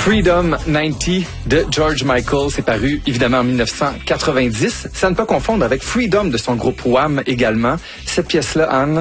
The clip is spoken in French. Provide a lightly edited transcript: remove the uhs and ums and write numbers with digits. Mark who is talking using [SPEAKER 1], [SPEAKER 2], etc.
[SPEAKER 1] Freedom 90 de George Michael, c'est paru évidemment en 1990. Ça ne peut confondre avec Freedom de son groupe Wham également. Cette pièce-là, Anne,